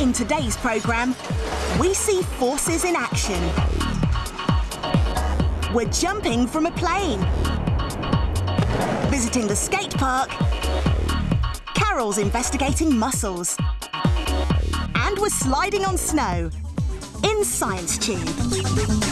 In today's programme, we see forces in action. We're jumping from a plane, visiting the skate park, Carol's investigating mussels, and we're sliding on snow in Science Tube.